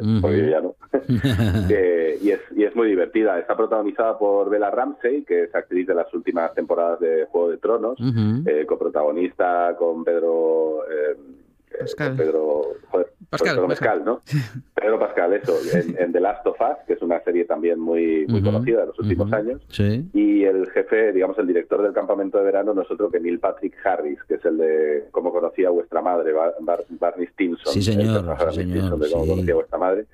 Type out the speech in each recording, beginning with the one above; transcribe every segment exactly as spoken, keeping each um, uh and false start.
uh-huh. porque yo ya no. eh, y, es, y es muy divertida. Está protagonizada por Bella Ramsey, que es actriz de las últimas temporadas de Juego de Tronos, uh-huh. eh, coprotagonista con Pedro... Eh, Pascal. Con Pedro, joder, Pascal, Pedro Pascal, ¿no? Pedro Pascal, eso, en, en The Last of Us, que es una serie también muy, muy uh-huh. conocida de los últimos uh-huh. años. Sí. Y el jefe, digamos, el director del campamento de verano no es otro que Neil Patrick Harris, que es el de Cómo conocía vuestra madre, Bar, Bar, Barney Stinson. Sí, señor, el sí, señor. Stinson de Cómo sí. conocía vuestra madre.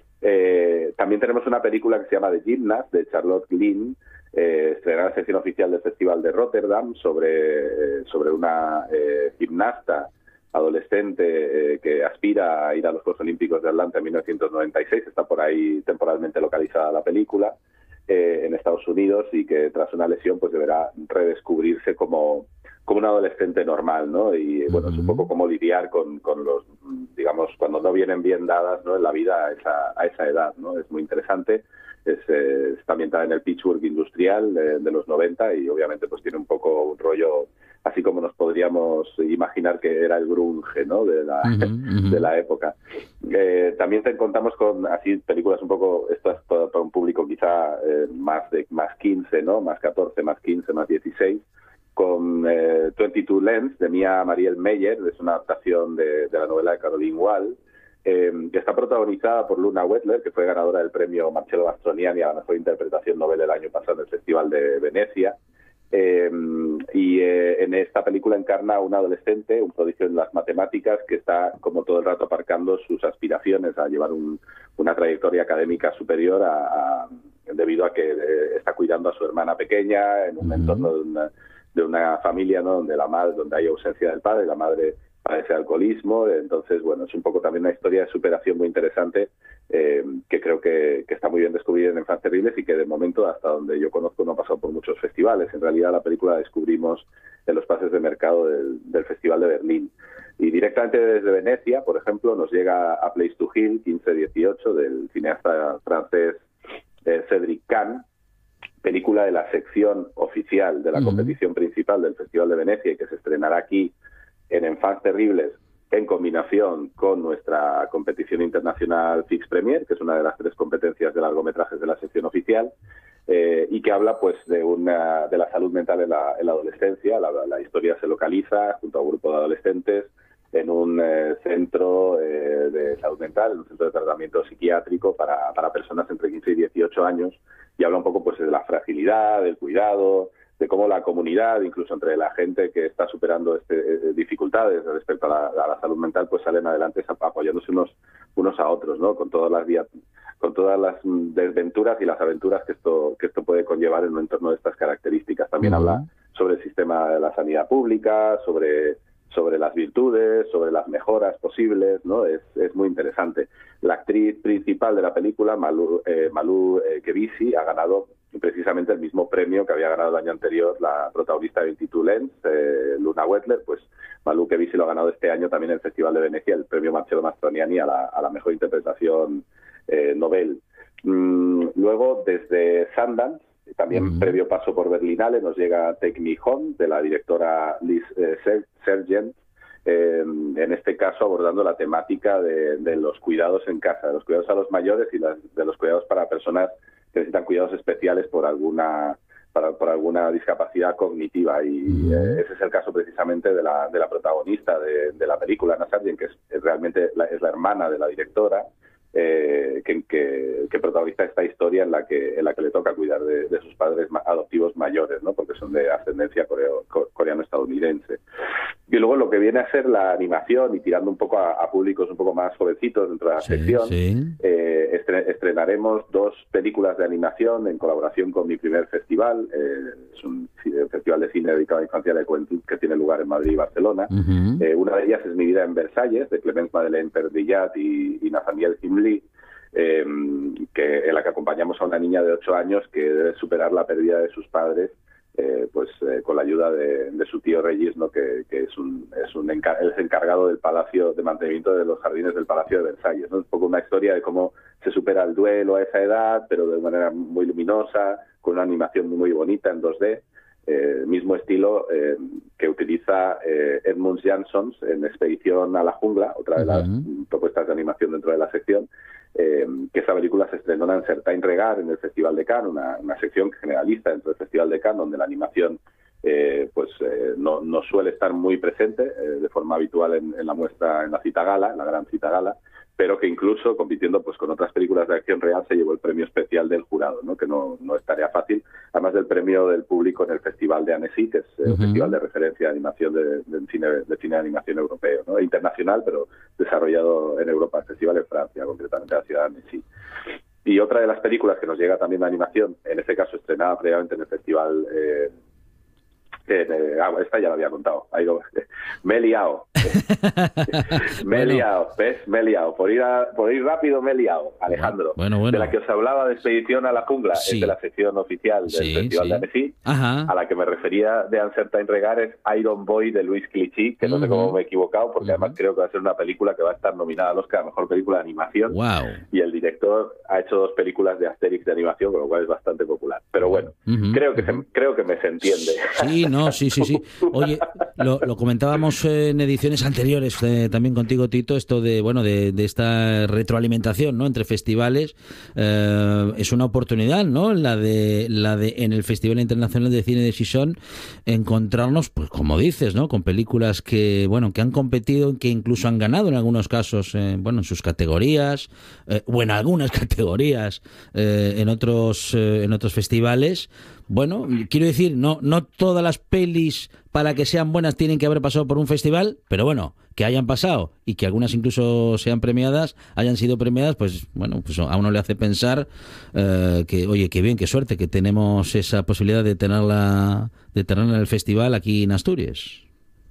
Eh, también tenemos una película que se llama The Gymnast, de Charlotte Glynn, eh, estrenada en la sección oficial del Festival de Rotterdam, sobre, eh, sobre una eh, gimnasta adolescente eh, que aspira a ir a los Juegos Olímpicos de Atlanta en mil novecientos noventa y seis, está por ahí temporalmente localizada la película, eh, en Estados Unidos, y que tras una lesión pues deberá redescubrirse como, como un adolescente normal, ¿no? Y bueno, uh-huh. es un poco como lidiar con, con los, digamos, cuando no vienen bien dadas, ¿no?, en la vida a esa, a esa edad, ¿no? Es muy interesante. Es, eh, está ambientada en el pitchwork industrial de, de los noventa y obviamente pues tiene un poco un rollo así como nos podríamos imaginar que era el grunge, ¿no?, de la, uh-huh, uh-huh. de la época. Eh, también te contamos con así películas un poco, esto es para, para un público quizá eh, más de más quince, ¿no?, más catorce, más quince, más dieciséis, con eh, veintidós Lens de Mia Mariel Meyer, es una adaptación de, de la novela de Caroline Wall, eh, que está protagonizada por Luna Wettler, que fue ganadora del premio Marcello Mastroianni a la mejor interpretación novel el año pasado en el Festival de Venecia. Eh, y eh, en esta película encarna a un adolescente, un prodigio en las matemáticas, que está como todo el rato aparcando sus aspiraciones a llevar un, una trayectoria académica superior a, a, debido a que eh, está cuidando a su hermana pequeña en un uh-huh. entorno de una, de una familia, ¿no?, donde la madre, donde hay ausencia del padre, la madre padece alcoholismo. Entonces, bueno, es un poco también una historia de superación muy interesante, eh, que creo que, que está muy bien descubrir en Enfants Terribles y que de momento, hasta donde yo conozco, no ha pasado por muchos festivales. En realidad la película la descubrimos en los pases de mercado del, del Festival de Berlín. Y directamente desde Venecia, por ejemplo, nos llega A Place to Heal, quince dieciocho, del cineasta francés eh, Cédric Kahn, película de la sección oficial de la uh-huh. competición principal del Festival de Venecia y que se estrenará aquí en Enfants Terribles, en combinación con nuestra competición internacional Fix Premier, que es una de las tres competencias de largometrajes de la sección oficial, eh, y que habla pues de una de la salud mental en la, en la adolescencia. La, la historia se localiza junto a un grupo de adolescentes en un eh, centro eh, de salud mental, en un centro de tratamiento psiquiátrico para, para personas entre quince y dieciocho años, y habla un poco pues de la fragilidad, del cuidado, de cómo la comunidad, incluso entre la gente que está superando este, eh, dificultades respecto a la, a la salud mental, pues salen adelante apoyándose unos unos a otros, ¿no?, con todas las vías, con todas las desventuras y las aventuras que esto que esto puede conllevar en un entorno de estas características. También uh-huh. habla sobre el sistema de la sanidad pública, sobre sobre las virtudes, sobre las mejoras posibles, ¿no? Es, es muy interesante. La actriz principal de la película, Malou, eh, Malou eh, Kebisi, ha ganado precisamente el mismo premio que había ganado el año anterior la protagonista de veintidós Lens, eh, Luna Wettler. Pues Malou Kebisi lo ha ganado este año también en el Festival de Venecia, el premio Marcello Mastroianni a la, a la mejor interpretación eh, novel. Mm, luego, desde Sundance, también uh-huh. previo paso por Berlinale, nos llega Take Me Home, de la directora Liz eh, Sergeant, eh, en este caso abordando la temática de, de los cuidados en casa, de los cuidados a los mayores y las, de los cuidados para personas que necesitan cuidados especiales por alguna para, por alguna discapacidad cognitiva. Y uh-huh. eh, ese es el caso precisamente de la, de la protagonista de, de la película, Anna Sargent, que es, es realmente la, es la hermana de la directora, Eh, que, que, que protagoniza esta historia en la que en la que le toca cuidar de, de sus padres adoptivos mayores, ¿no?, porque son de ascendencia coreo, coreano-estadounidense. Y luego lo que viene a ser la animación, y tirando un poco a, a públicos un poco más jovencitos dentro de la sí, sección, sí. Eh, estre, estrenaremos dos películas de animación en colaboración con Mi Primer Festival. Eh, es un festival de cine dedicado a la infancia y la juventud que tiene lugar en Madrid y Barcelona. Uh-huh. Eh, una de ellas es Mi Vida en Versalles, de Clemence Madeleine Perdillat y, y Nathaniel Himley, eh, que, en la que acompañamos a una niña de ocho años que debe superar la pérdida de sus padres, eh, pues eh, con la ayuda de, de su tío Regis, ¿no?, que, que es un es un encar es encargado del palacio de mantenimiento de los jardines del Palacio de Versalles, ¿no? Es un poco una historia de cómo se supera el duelo a esa edad, pero de manera muy luminosa, con una animación muy bonita en dos D, eh, mismo estilo eh, que utiliza eh, Edmunds Jansons en Expedición a la Jungla, otra de las uh-huh. propuestas de animación dentro de la sección, eh, que esa película se estrenó en Uncertain Regard en el Festival de Cannes, una, una sección generalista dentro del Festival de Cannes, donde la animación eh, pues eh, no, no suele estar muy presente eh, de forma habitual en, en la muestra, en la cita gala, en la gran cita gala, pero que incluso compitiendo pues con otras películas de acción real se llevó el premio especial del jurado, ¿no? Que no, no es tarea fácil, además del premio del público en el Festival de Annecy, que es el uh-huh. festival de referencia de animación de, de, cine, de cine de animación europeo, ¿no? Internacional, pero desarrollado en Europa, el festival en Francia, concretamente la ciudad de Annecy. Y otra de las películas que nos llega también de animación, en este caso estrenada previamente en el festival... Eh, Eh, ah, esta ya la había contado. Ahí lo, me he liado. me he bueno. liado, ¿ves? Me he liado. Por ir, a, por ir rápido me he liado, Alejandro. Bueno, bueno. De la que os hablaba de Expedición a la Jungla, sí. es de la sección oficial del sí, Festival sí. de Annecy. A la que me refería de Uncertain Regard es Iron Boy de Louis Clichy, que uh-huh. no sé cómo me he equivocado, porque uh-huh. además creo que va a ser una película que va a estar nominada al Oscar a Mejor Película de Animación. Wow. Y el director ha hecho dos películas de Asterix de animación, con lo cual es bastante popular. Pero bueno, uh-huh. creo, que uh-huh. se, creo que me se entiende. Sí, no, sí, sí, sí. Oye, lo, lo comentábamos en ediciones anteriores eh, también contigo, Tito, esto de bueno de, de esta retroalimentación, ¿no? Entre festivales eh, es una oportunidad, ¿no? La de la de en el Festival Internacional de Cine de Gijón encontrarnos, pues como dices, ¿no? Con películas que bueno que han competido, que incluso han ganado en algunos casos, eh, bueno, en sus categorías eh, o en algunas categorías eh, en otros eh, en otros festivales. Bueno, quiero decir, no no todas las pelis para que sean buenas tienen que haber pasado por un festival, pero bueno, que hayan pasado y que algunas incluso sean premiadas, hayan sido premiadas, pues bueno, pues a uno le hace pensar eh, que, oye, qué bien, qué suerte que tenemos esa posibilidad de tenerla, de tenerla en el festival aquí en Asturias.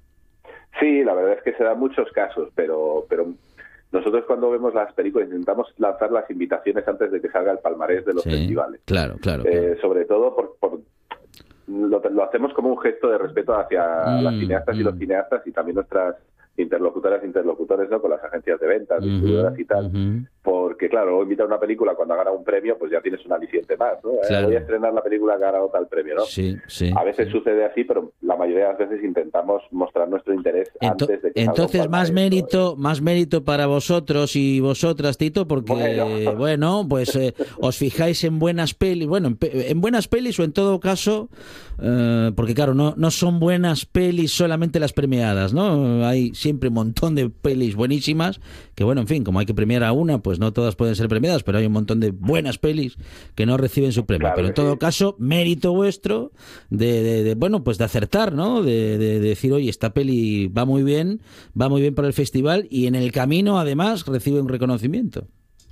Sí, la verdad es que se dan muchos casos, pero pero nosotros cuando vemos las películas intentamos lanzar las invitaciones antes de que salga el palmarés de los sí, festivales. Claro, claro. Eh, claro. Sobre todo por, por lo, lo hacemos como un gesto de respeto hacia mm, las cineastas mm. y los cineastas y también nuestras interlocutoras e interlocutores, ¿no? Con las agencias de ventas, uh-huh, distribuidoras y tal. Uh-huh. Porque, claro, luego invitar una película cuando ha ganado un premio, pues ya tienes un aliciente más, ¿no? Claro. Eh, voy a estrenar la película que ha ganado tal premio, ¿no? Sí, sí. A veces sí. sucede así, pero la mayoría de las veces intentamos mostrar nuestro interés Ento- antes de que Entonces, salga más un mérito, más mérito para vosotros y vosotras, Tito, porque, bueno, bueno pues eh, os fijáis en buenas pelis, bueno, en, pe- en buenas pelis o en todo caso, eh, porque claro, no, no son buenas pelis solamente las premiadas, ¿no? Hay siempre un montón de pelis buenísimas, que bueno, en fin, como hay que premiar a una, pues no todas pueden ser premiadas, pero hay un montón de buenas pelis que no reciben su premio. Claro, pero en todo sí. caso, mérito vuestro de, de, de, bueno, pues de acertar, ¿no? De, de, de decir, oye, esta peli va muy bien, va muy bien para el festival y en el camino, además, recibe un reconocimiento.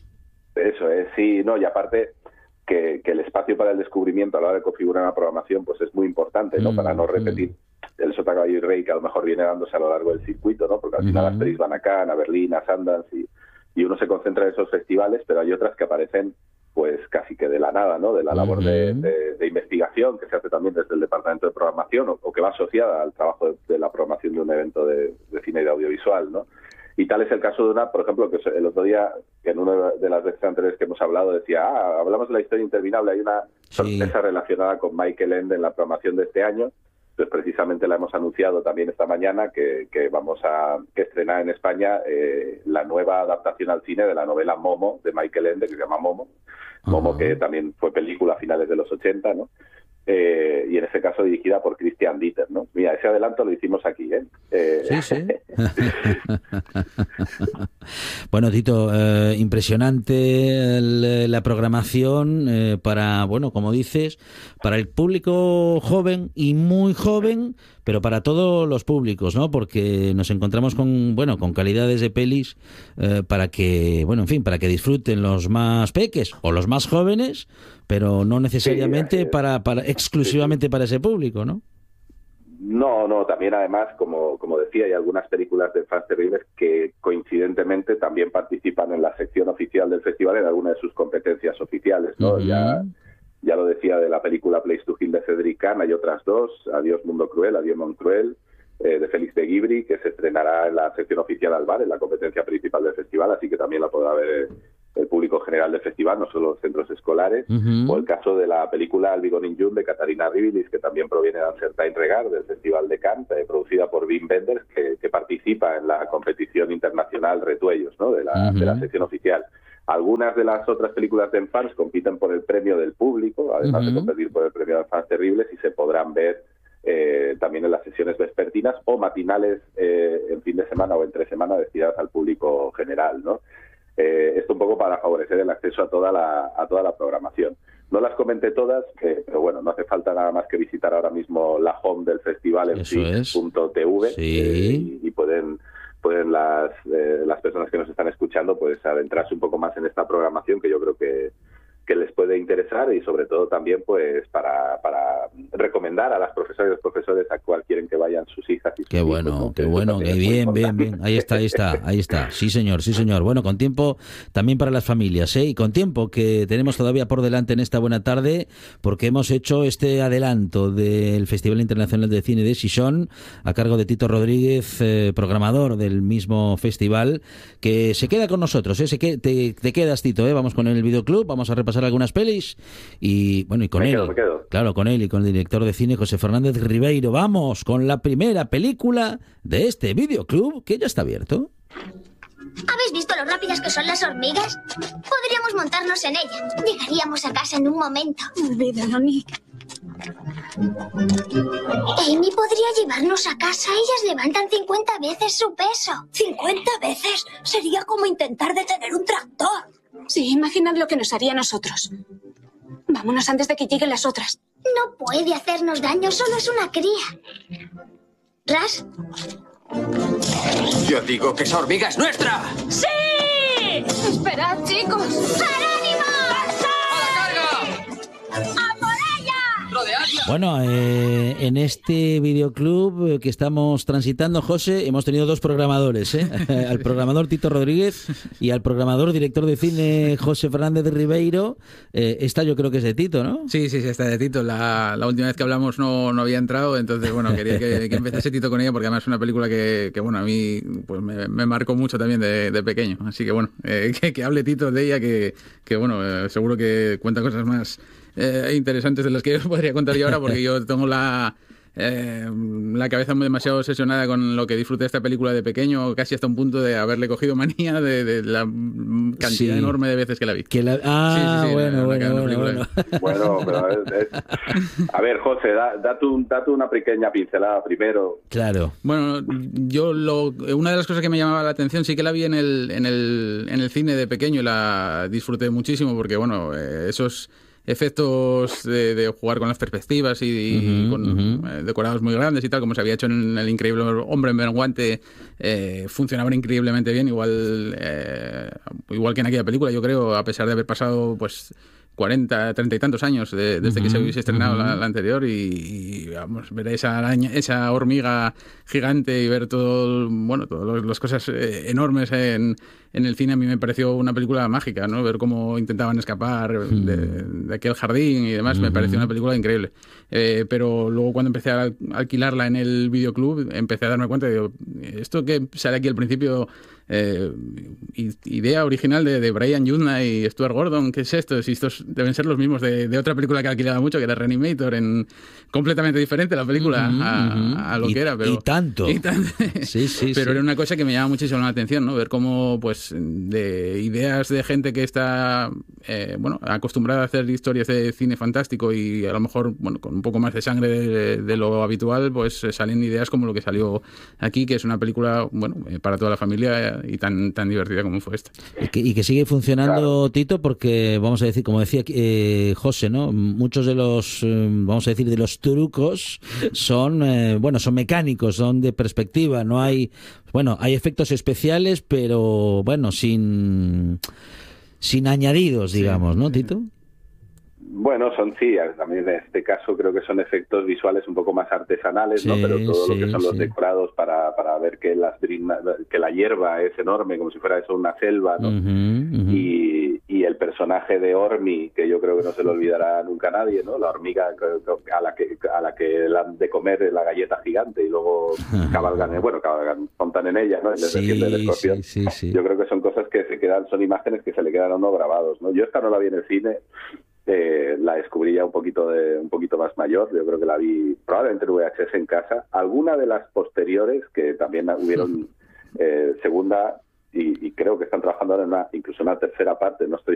Eso es, sí, no, y aparte que, que el espacio para el descubrimiento a la hora de configurar una programación, pues es muy importante, ¿no? Mm, para no repetir mm. el Sota, Caballo y Rey, que a lo mejor viene dándose a lo largo del circuito, ¿no? Porque al final mm. las pelis van a Cannes, a Berlín, a Sundance, y, y uno se concentra en esos festivales, pero hay otras que aparecen pues casi que de la nada, ¿no? De la labor uh-huh. de, de, de investigación que se hace también desde el departamento de programación o, o que va asociada al trabajo de, de la programación de un evento de, de cine y de audiovisual, ¿no? Y tal es el caso de una, por ejemplo, que el otro día, que en una de las veces anteriores que hemos hablado, decía, ah, hablamos de la historia interminable, hay una sorpresa sí. relacionada con Michael Ende en la programación de este año. Pues precisamente la hemos anunciado también esta mañana que, que vamos a que estrenar en España eh, la nueva adaptación al cine de la novela Momo de Michael Ende, que se llama Momo. Uh-huh. Momo, que también fue película a finales de los ochenta, ¿no? Eh, y en este caso dirigida por Christian Dieter, ¿no? Mira, ese adelanto lo hicimos aquí, ¿eh? eh sí, sí. Bueno, Tito, eh, impresionante el, la programación eh, para, bueno, como dices, para el público joven y muy joven, pero para todos los públicos, ¿no? Porque nos encontramos con, bueno, con calidades de pelis eh, para que, bueno, en fin, para que disfruten los más peques o los más jóvenes, pero no necesariamente sí, para, para exclusivamente sí. para ese público, ¿no? No, no, también además, como, como decía, hay algunas películas de fans terribles que coincidentemente también participan en la sección oficial del festival en alguna de sus competencias oficiales, ¿no? Uh-huh. Ya ya lo decía de la película Place to Kill de Cedric Kahn, hay otras dos, Adiós Mundo Cruel, Adiós Mundo Cruel, eh, de Félix de Guibri, que se estrenará en la sección oficial al bar, en la competencia principal del festival, así que también la podrá ver el público general del festival, no solo los centros escolares, uh-huh. o el caso de la película Albigon in June de Katarina Ribilis, que también proviene de Uncertain Regard, del Festival de Cannes, eh, producida por Wim Wenders, que, que participa en la competición internacional Retuellos, ¿no? de, la, uh-huh. de la sección oficial. Algunas de las otras películas de Enfants compiten por el premio del público, además uh-huh. de competir por el premio de Enfants Terribles, y se podrán ver eh, también en las sesiones vespertinas o matinales eh, en fin de semana o entre semana destinadas al público general, ¿no? Eh, esto un poco para favorecer el acceso a toda la, a toda la programación. No las comenté todas, eh, pero bueno, no hace falta nada más que visitar ahora mismo la home del festival en fix punto t v sí. eh, y, y pueden pueden las eh, las personas que nos están escuchando pues adentrarse un poco más en esta programación, que yo creo que que les puede interesar, y sobre todo también pues para, para recomendar a las profesoras y los profesores a cuál quieren que vayan sus hijas y sus Qué bueno, hijos, qué bueno, qué bien, bien, bien. Ahí está, ahí está, ahí está. Sí, señor, sí, señor. Bueno, con tiempo también para las familias, ¿eh? Y con tiempo que tenemos todavía por delante en esta buena tarde, porque hemos hecho este adelanto del Festival Internacional de Cine de Xixón a cargo de Tito Rodríguez, eh, programador del mismo festival, que se queda con nosotros, ¿eh? Se que, te, te quedas, Tito, ¿eh? Vamos con el videoclub, vamos a repasar algunas pelis y bueno, y con me él, quedo, me quedo. claro, con él y con el director de cine José Fernández Ribeiro. Vamos con la primera película de este videoclub que ya está abierto. ¿Habéis visto lo rápidas que son las hormigas? Podríamos montarnos en ellas. Llegaríamos a casa en un momento. Olvídalo, Nick. Amy podría llevarnos a casa. Ellas levantan cincuenta veces su peso. ¿cincuenta veces? Sería como intentar detener un tractor. Sí, imaginad lo que nos haría a nosotros. Vámonos antes de que lleguen las otras. No puede hacernos daño, solo es una cría. ¿Ras? Yo digo que esa hormiga es nuestra. ¡Sí! Esperad, chicos. ¡Jerónimo! ¡A la carga! ¡A por ella! Bueno, eh, en este videoclub que estamos transitando, José, hemos tenido dos programadores, ¿eh? Al programador Tito Rodríguez y al programador director de cine José Fernández Ribeiro. Eh, esta yo creo que es de Tito, ¿no? Sí, sí, sí, está de Tito. La, la última vez que hablamos no, no había entrado, entonces, bueno, quería que, que empezase Tito con ella, porque además es una película que, que bueno, a mí pues me, me marcó mucho también de, de pequeño. Así que, bueno, eh, que, que hable Tito de ella, que, que bueno, eh, seguro que cuenta cosas más Eh, interesantes de las que yo podría contar yo ahora, porque yo tengo la eh, la cabeza demasiado obsesionada con lo que disfruté de esta película de pequeño, casi hasta un punto de haberle cogido manía de, de la cantidad sí. enorme de veces que la vi. Que la... Ah, sí, sí, sí, bueno, bueno, bueno, bueno. Bueno, pero es, es... A ver, José, da, da, tu, da tu una pequeña pincelada primero. Claro. Bueno, yo lo, una de las cosas que me llamaba la atención, sí que la vi en el, en el, en el cine de pequeño y la disfruté muchísimo, porque bueno, eh, esos efectos de, de jugar con las perspectivas y, y uh-huh, con uh-huh. Eh, decorados muy grandes y tal, como se había hecho en El increíble hombre en menguante, eh, funcionaban increíblemente bien, igual eh, igual que en aquella película, yo creo, a pesar de haber pasado pues cuarenta, treinta y tantos años de, desde uh-huh, que se hubiese estrenado uh-huh. la, la anterior, y, y vamos, ver esa araña, esa hormiga gigante y ver todo, bueno, todas las cosas eh, enormes en, en el cine, a mí me pareció una película mágica, ¿no? Ver cómo intentaban escapar uh-huh. de, de aquel jardín y demás, uh-huh. me pareció una película increíble. Eh, pero luego cuando empecé a alquilarla en el videoclub, empecé a darme cuenta de, digo, esto que sale aquí al principio, eh, idea original de, de Brian Yuzna y Stuart Gordon, ¿qué es esto? Si estos deben ser los mismos de, de otra película que alquilaba mucho, que era Reanimator, en completamente diferente la película uh-huh, a, uh-huh. a lo y, que era, pero y tanto, y tan, sí, sí, pero sí. Era una cosa que me llama muchísimo la atención, ¿no? Ver cómo, pues, de ideas de gente que está, eh, bueno, acostumbrada a hacer historias de cine fantástico y a lo mejor, bueno, con un poco más de sangre de, de lo habitual, pues salen ideas como lo que salió aquí, que es una película, bueno, para toda la familia y tan tan divertida como fue esta. Y que, y que sigue funcionando, claro. Tito, porque vamos a decir, como decía eh, José, ¿no? Muchos de los, eh, vamos a decir, de los trucos son, eh, bueno, son mecánicos, son de perspectiva, no hay, bueno, hay efectos especiales, pero bueno, sin sin añadidos, digamos, ¿no, Tito? Bueno, son sí, también en este caso creo que son efectos visuales un poco más artesanales, sí, ¿no? Pero todo sí, lo que son los sí. decorados para, para ver que, las, que la hierba es enorme, como si fuera eso una selva, ¿no? Uh-huh, uh-huh. Y, y el personaje de Ormi, que yo creo que no se lo olvidará nunca nadie, ¿no? La hormiga a la que a la que le dan de comer la galleta gigante y luego cabalgan, bueno, cabalgan, montan en ella, ¿no? Y les sí, defiende el escorpión. Sí, sí, sí. Yo creo que son cosas que se quedan, son imágenes que se le quedan a uno grabados, ¿no? Yo esta no la vi en el cine. Eh, la descubrí ya un poquito de un poquito más mayor, yo creo que la vi probablemente en V H S en casa. Alguna de las posteriores, que también hubieron eh, segunda y, y creo que están trabajando ahora en una, incluso en una tercera parte, no estoy